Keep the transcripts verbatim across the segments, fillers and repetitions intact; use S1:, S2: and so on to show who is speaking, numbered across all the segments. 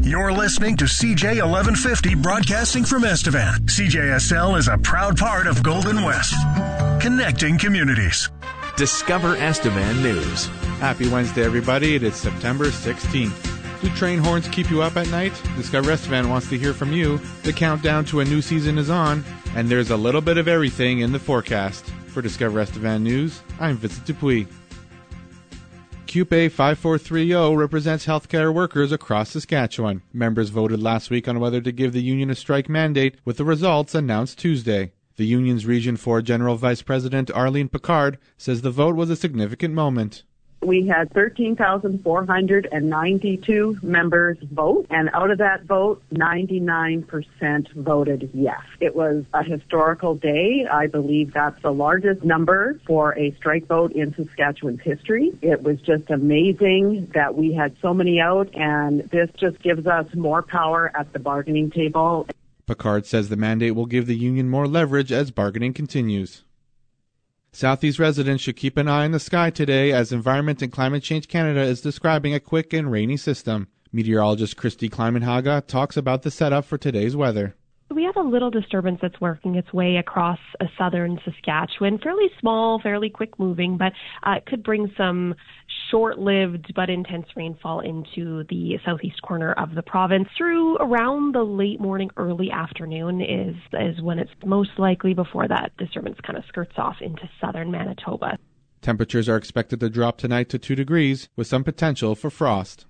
S1: You're listening to C J eleven fifty broadcasting from Estevan. C J S L is a proud part of Golden West, connecting communities.
S2: Discover Estevan News.
S3: Happy Wednesday, everybody. It is September sixteenth. Do train horns keep you up at night? Discover Estevan wants to hear from you. The countdown to a new season is on, and there's a little bit of everything in the forecast. For Discover Estevan News, I'm Vincent Dupuis. C U P E five four three zero represents healthcare workers across Saskatchewan. Members voted last week on whether to give the union a strike mandate, with the results announced Tuesday. The union's Region four General Vice President Arlene Picard says the vote was a significant moment.
S4: We had thirteen thousand four hundred ninety-two members vote, and out of that vote, ninety-nine percent voted yes. It was a historical day. I believe that's the largest number for a strike vote in Saskatchewan's history. It was just amazing that we had so many out, and this just gives us more power at the bargaining table.
S3: Picard says the mandate will give the union more leverage as bargaining continues. Southeast residents should keep an eye on the sky today as Environment and Climate Change Canada is describing a quick and rainy system. Meteorologist Christy Klimenhaga talks about the setup for today's weather.
S5: We have a little disturbance that's working its way across uh, southern Saskatchewan, fairly small, fairly quick moving, but uh, it could bring some short-lived but intense rainfall into the southeast corner of the province. Through around the late morning, early afternoon is, is when it's most likely before that disturbance kind of skirts off into southern Manitoba.
S3: Temperatures are expected to drop tonight to two degrees, with some potential for frost.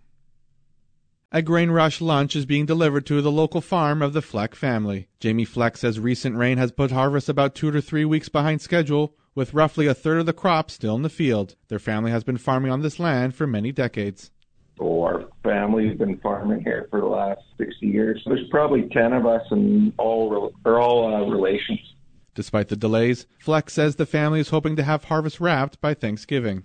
S3: A Grain Rush lunch is being delivered to the local farm of the Fleck family. Jamie Fleck says recent rain has put harvest about two to three weeks behind schedule, with roughly a third of the crop still in the field. Their family has been farming on this land for many decades.
S6: So our family's been farming here for the last sixty years. There's probably ten of us, and all are all uh, relations.
S3: Despite the delays, Fleck says the family is hoping to have harvest wrapped by Thanksgiving.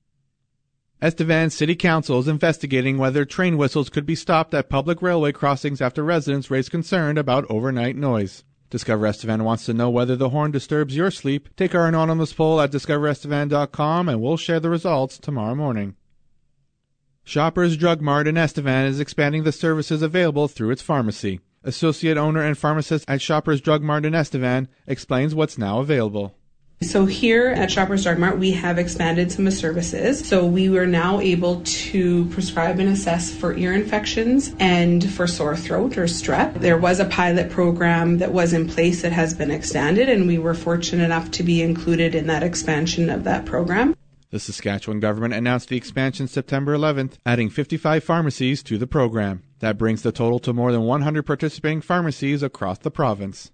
S3: Estevan City Council is investigating whether train whistles could be stopped at public railway crossings after residents raised concern about overnight noise. Discover Estevan wants to know whether the horn disturbs your sleep. Take our anonymous poll at discover estevan dot com and we'll share the results tomorrow morning. Shoppers Drug Mart in Estevan is expanding the services available through its pharmacy. Associate owner and pharmacist at Shoppers Drug Mart in Estevan explains what's now available.
S7: So here at Shoppers Drug Mart, we have expanded some of the services. So we were now able to prescribe and assess for ear infections and for sore throat or strep. There was a pilot program that was in place that has been extended, and we were fortunate enough to be included in that expansion of that program.
S3: The Saskatchewan government announced the expansion September eleventh, adding fifty-five pharmacies to the program. That brings the total to more than one hundred participating pharmacies across the province.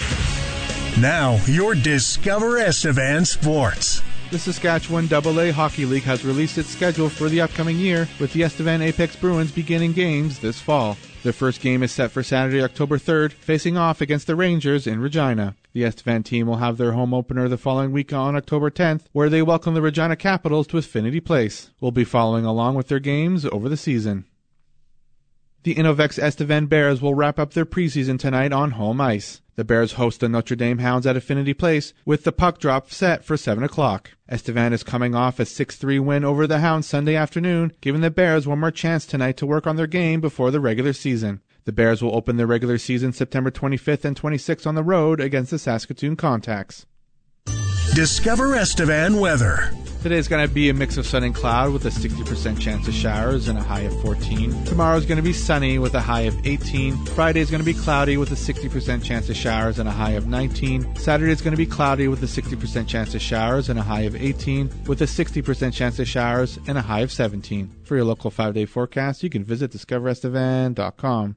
S1: Now, your Discover Estevan Sports.
S3: The Saskatchewan double A Hockey League has released its schedule for the upcoming year, with the Estevan Apex Bruins beginning games this fall. Their first game is set for Saturday, October third, facing off against the Rangers in Regina. The Estevan team will have their home opener the following week on October tenth, where they welcome the Regina Capitals to Affinity Place. We'll be following along with their games over the season. The Innovex Estevan Bears will wrap up their preseason tonight on home ice. The Bears host the Notre Dame Hounds at Affinity Place, with the puck drop set for seven o'clock. Estevan is coming off a six three win over the Hounds Sunday afternoon, giving the Bears one more chance tonight to work on their game before the regular season. The Bears will open their regular season September twenty-fifth and twenty-sixth on the road against the Saskatoon Contacts.
S1: Discover Estevan weather.
S3: Today is going to be a mix of sun and cloud with a sixty percent chance of showers and a high of fourteen. Tomorrow is going to be sunny with a high of eighteen. Friday is going to be cloudy with a sixty percent chance of showers and a high of nineteen. Saturday is going to be cloudy with a sixty percent chance of showers and a high of eighteen, with a sixty percent chance of showers and a high of seventeen. For your local five-day forecast, you can visit discover estevan dot com.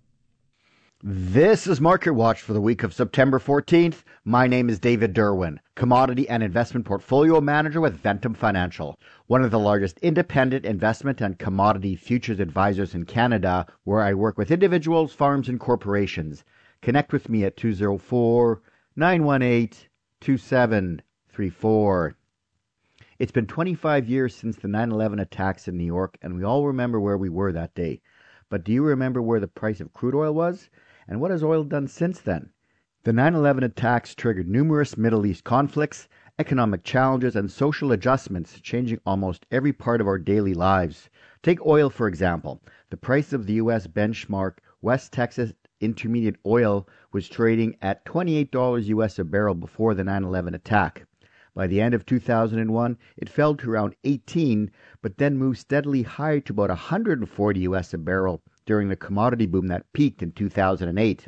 S8: This is Market Watch for the week of September fourteenth. My name is David Derwin, Commodity and Investment Portfolio Manager with Ventum Financial, one of the largest independent investment and commodity futures advisors in Canada, where I work with individuals, farms, and corporations. Connect with me at two oh four, nine one eight, two seven three four. It's been twenty-five years since the nine eleven attacks in New York, and we all remember where we were that day. But do you remember where the price of crude oil was? And what has oil done since then? The nine eleven attacks triggered numerous Middle East conflicts, economic challenges, and social adjustments, changing almost every part of our daily lives. Take oil, for example. The price of the U S benchmark West Texas Intermediate oil was trading at twenty-eight dollars U S a barrel before the nine eleven attack. By the end of two thousand one, it fell to around eighteen, but then moved steadily higher to about one hundred forty U S a barrel during the commodity boom that peaked in two thousand eight.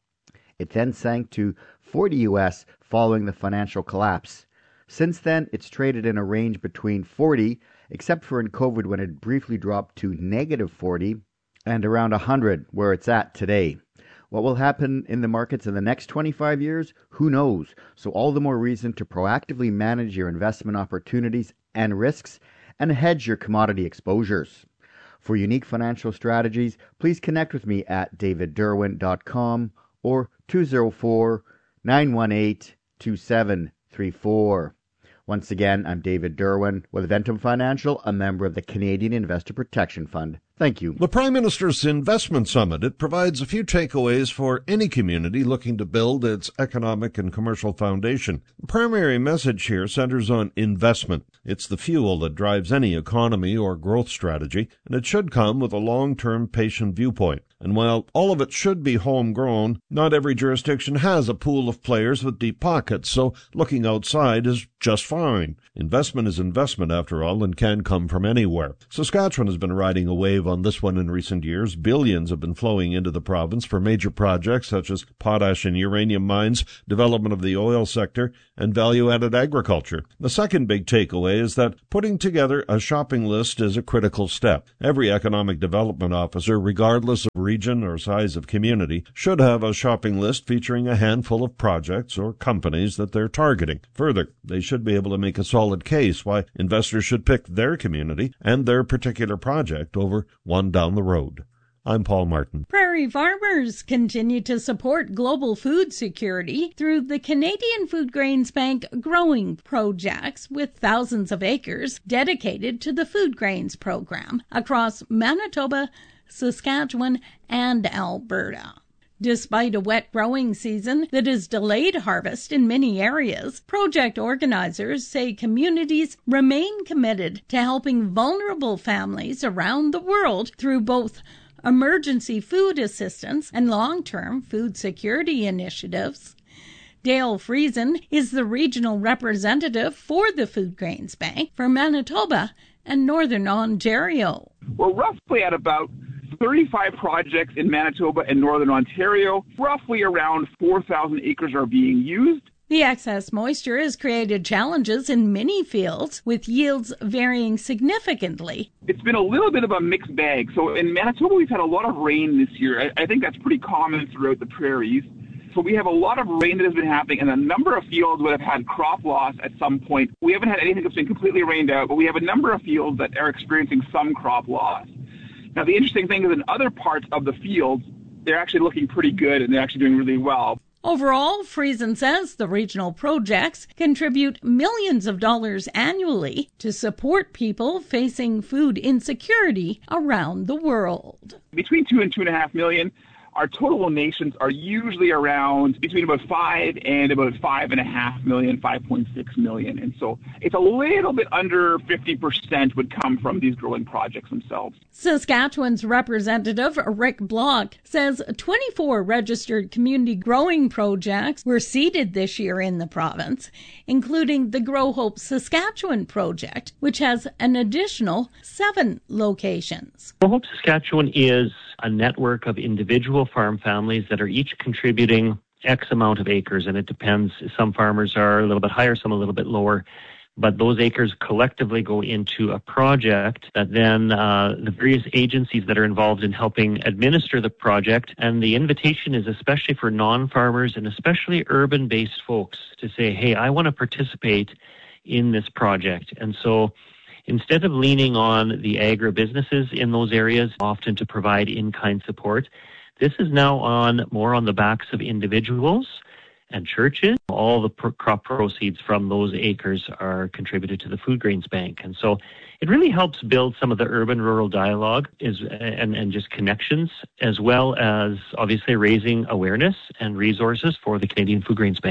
S8: It then sank to forty U S following the financial collapse. Since then, it's traded in a range between forty, except for in COVID when it briefly dropped to negative forty, and around one hundred, where it's at today. What will happen in the markets in the next twenty-five years? Who knows? So all the more reason to proactively manage your investment opportunities and risks and hedge your commodity exposures. For unique financial strategies, please connect with me at david derwin dot com or two oh four, nine one eight, two seven three four. Once again, I'm David Derwin with Ventum Financial, a member of the Canadian Investor Protection Fund. Thank you.
S9: The Prime Minister's Investment Summit, it provides a few takeaways for any community looking to build its economic and commercial foundation. The primary message here centers on investment. It's the fuel that drives any economy or growth strategy, and it should come with a long-term patient viewpoint. And while all of it should be homegrown, not every jurisdiction has a pool of players with deep pockets, so looking outside is just fine. Investment is investment, after all, and can come from anywhere. Saskatchewan has been riding a wave on this one in recent years. Billions have been flowing into the province for major projects such as potash and uranium mines, development of the oil sector, and value-added agriculture. The second big takeaway is that putting together a shopping list is a critical step. Every economic development officer, regardless of region or size of community, should have a shopping list featuring a handful of projects or companies that they're targeting. Further, they should be able to make a solid case why investors should pick their community and their particular project over one down the road. I'm Paul Martin.
S10: Prairie farmers continue to support global food security through the Canadian Food Grains Bank growing projects, with thousands of acres dedicated to the food grains program across Manitoba, Saskatchewan, and Alberta. Despite a wet growing season that has delayed harvest in many areas, project organizers say communities remain committed to helping vulnerable families around the world through both emergency food assistance and long-term food security initiatives. Dale Friesen is the regional representative for the Food Grains Bank for Manitoba and Northern Ontario.
S11: We're roughly at about thirty-five projects in Manitoba and Northern Ontario. Roughly around four thousand acres are being used.
S10: The excess moisture has created challenges in many fields, with yields varying significantly.
S11: It's been a little bit of a mixed bag. So in Manitoba, we've had a lot of rain this year. I, I think that's pretty common throughout the prairies. So we have a lot of rain that has been happening, and a number of fields would have had crop loss at some point. We haven't had anything that's been completely rained out, but we have a number of fields that are experiencing some crop loss. Now, the interesting thing is in other parts of the fields, they're actually looking pretty good, and they're actually doing really well.
S10: Overall, Friesen says the regional projects contribute millions of dollars annually to support people facing food insecurity around the world.
S11: Between two and two and a half million, our total donations are usually around between about five and about five and a half million, five point six million. And so it's a little bit under fifty percent would come from these growing projects themselves.
S10: Saskatchewan's representative, Rick Block, says twenty-four registered community growing projects were seeded this year in the province, including the Grow Hope Saskatchewan project, which has an additional seven locations.
S12: Grow Hope Saskatchewan is a network of individual farm families that are each contributing X amount of acres, and it depends. Some farmers are a little bit higher, some a little bit lower, but those acres collectively go into a project that then uh, the various agencies that are involved in helping administer the project, and the invitation is especially for non-farmers and especially urban-based folks to say, hey, I want to participate in this project. And so instead of leaning on the agribusinesses in those areas, often to provide in-kind support, this is now on more on the backs of individuals and churches. All the pro- crop proceeds from those acres are contributed to the Food Grains Bank. And so it really helps build some of the urban-rural dialogue is, and, and just connections, as well as obviously raising awareness and resources for the Canadian Food Grains Bank.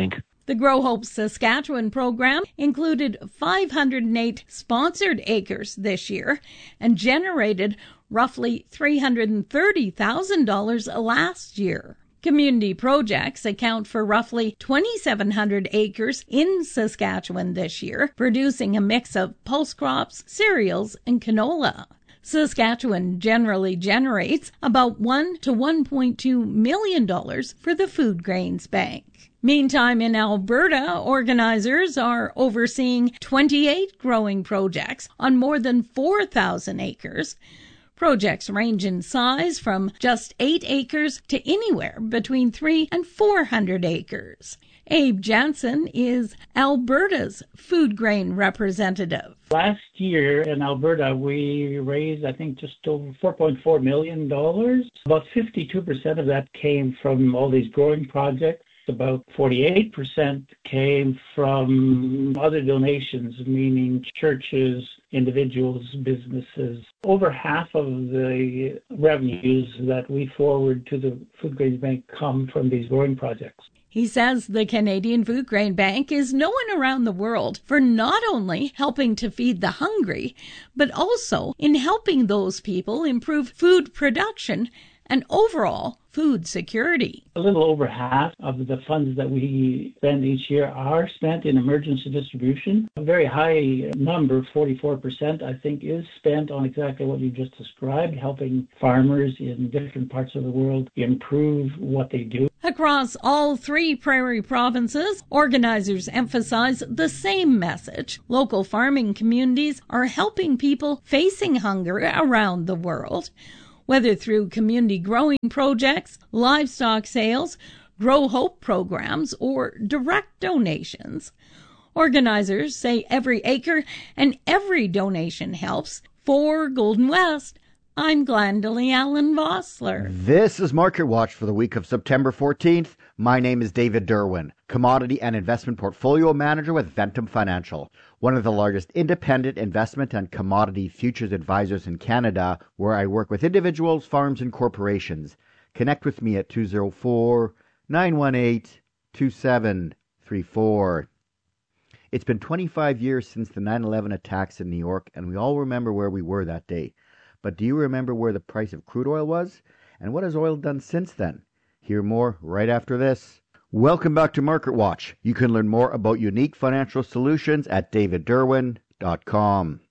S10: The Grow Hope Saskatchewan program included five hundred eight sponsored acres this year and generated roughly three hundred thirty thousand dollars last year. Community projects account for roughly twenty-seven hundred acres in Saskatchewan this year, producing a mix of pulse crops, cereals, and canola. Saskatchewan generally generates about one to one point two million dollars for the Food Grains Bank. Meantime, in Alberta, organizers are overseeing twenty-eight growing projects on more than four thousand acres. Projects range in size from just eight acres to anywhere between three and four hundred acres. Abe Jansen is Alberta's food grain representative.
S13: Last year in Alberta, we raised, I think, just over four point four million dollars. About fifty-two percent of that came from all these growing projects. About forty-eight percent came from other donations, meaning churches, individuals, businesses. Over half of the revenues that we forward to the Food Grains Bank come from these growing projects.
S10: He says the Canadian Food Grain Bank is known around the world for not only helping to feed the hungry, but also in helping those people improve food production and overall food security.
S13: A little over half of the funds that we spend each year are spent in emergency distribution. A very high number, forty-four percent, I think, is spent on exactly what you just described, helping farmers in different parts of the world improve what they do.
S10: Across all three prairie provinces, organizers emphasize the same message. Local farming communities are helping people facing hunger around the world. Whether through community growing projects, livestock sales, Grow Hope programs, or direct donations. Organizers say every acre and every donation helps. For Golden West, I'm Glendalee Allen Vossler.
S8: This is Market Watch for the week of September fourteenth. My name is David Derwin, Commodity and Investment Portfolio Manager with Ventum Financial, one of the largest independent investment and commodity futures advisors in Canada, where I work with individuals, farms, and corporations. Connect with me at two oh four, nine one eight, two seven three four. It's been twenty-five years since the nine eleven attacks in New York, and we all remember where we were that day. But do you remember where the price of crude oil was? And what has oil done since then? Hear more right after this. Welcome back to Market Watch. You can learn more about unique financial solutions at david derwin dot com.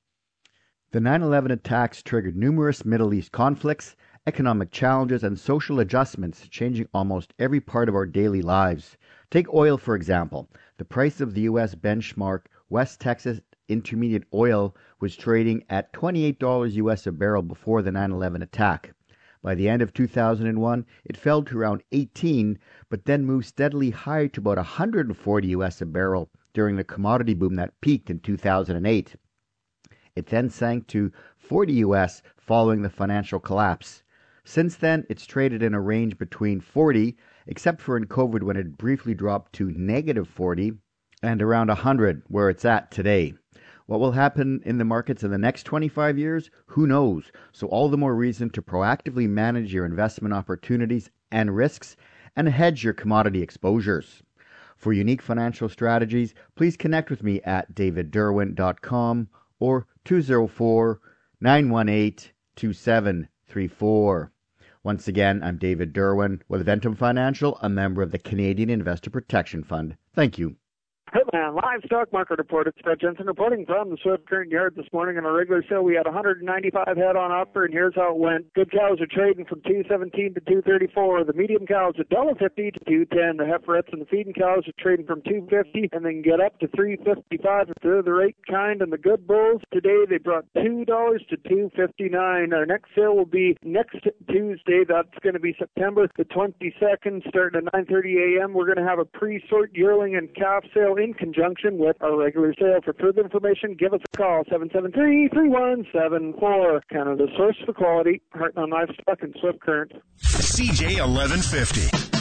S8: The nine eleven attacks triggered numerous Middle East conflicts, economic challenges, and social adjustments, changing almost every part of our daily lives. Take oil, for example. The price of the U S benchmark West Texas Intermediate oil was trading at twenty-eight dollars U S a barrel before the nine eleven attack. By the end of two thousand one, it fell to around eighteen, but then moved steadily higher to about one hundred forty U S a barrel during the commodity boom that peaked in two thousand eight. It then sank to forty U S following the financial collapse. Since then, it's traded in a range between forty, except for in COVID when it briefly dropped to negative forty, and around one hundred, where it's at today. What will happen in the markets in the next twenty-five years? Who knows? So all the more reason to proactively manage your investment opportunities and risks and hedge your commodity exposures. For unique financial strategies, please connect with me at david derwin dot com or two oh four, nine one eight, two seven three four. Once again, I'm David Derwin with Ventum Financial, a member of the Canadian Investor Protection Fund. Thank you.
S14: Hitman Live Stock Market Report. It's Fred Jensen reporting from the Swift Current Yard this morning. On a regular sale, we had one hundred ninety-five head on offer, and here's how it went. Good cows are trading from two seventeen to two thirty-four. The medium cows are one fifty to two ten. The heiferettes and the feeding cows are trading from two fifty and then get up to three fifty-five if they're the right kind. And the good bulls today, they brought two dollars to two fifty-nine. Our next sale will be next Tuesday. That's going to be September the twenty-second, starting at nine thirty a.m. We're going to have a pre-sort yearling and calf sale in conjunction with our regular sale. For further information, give us a call, seven seven three, three one seven four. Canada's source for quality, Heartland Livestock and Swift Current.
S1: C J eleven fifty.